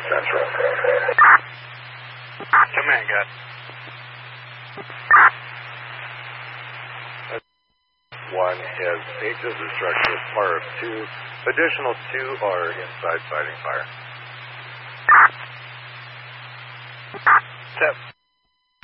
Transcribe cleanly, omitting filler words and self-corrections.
Central. Command, got. One has pages of structure, par of 2. Additional 2 are inside fighting fire. Step.